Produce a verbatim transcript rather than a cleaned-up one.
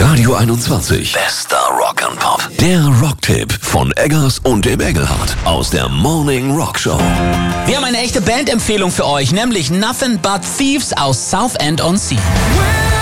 Radio einundzwanzig. Bester Rock and Pop. Der Rocktipp von Eggers und dem Engelhardt aus der Morning Rock Show. Wir haben eine echte Bandempfehlung für euch, nämlich Nothing But Thieves aus Southend-on-Sea.